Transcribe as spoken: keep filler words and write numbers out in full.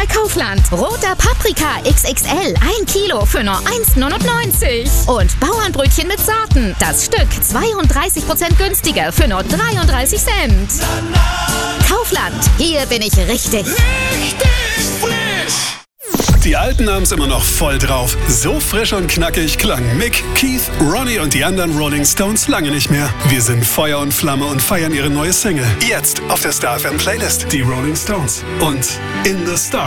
bei Kaufland. Roter Paprika X X L, ein Kilo für nur eins neunundneunzig. Und Bauernbrötchen mit Sorten, das Stück zweiunddreißig Prozent günstiger für nur dreiunddreißig Cent. Kaufland, hier bin ich richtig. Richtig frisch! Die Alten haben's immer noch voll drauf. So frisch und knackig klang Mick, Keith, Ronnie und die anderen Rolling Stones lange nicht mehr. Wir sind Feuer und Flamme und feiern ihre neue Single. Jetzt auf der Star F M Playlist. Die Rolling Stones und In the Star.